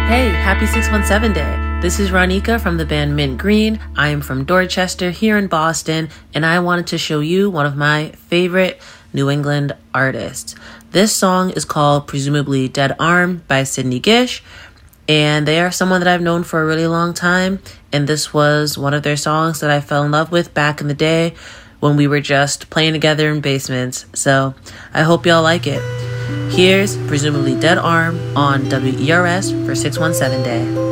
Hey, happy 617 Day. This is Ronika from the band Mint Green. I am from Dorchester here in Boston, and I wanted to show you one of my favorite New England artists. This song is called Presumably Dead Arm by Sidney Gish, and they are someone that I've known for a really long time, and this was one of their songs that I fell in love with back in the day when we were just playing together in basements. So I hope y'all like it. Here's Presumably Dead Arm on WERS for 617 Day.